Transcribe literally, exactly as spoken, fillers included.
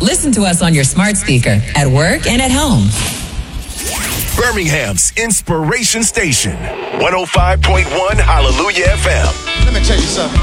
Listen to us on your smart speaker, at work and at home. Birmingham's Inspiration Station, one oh five point one Hallelujah F M. Let me tell you something.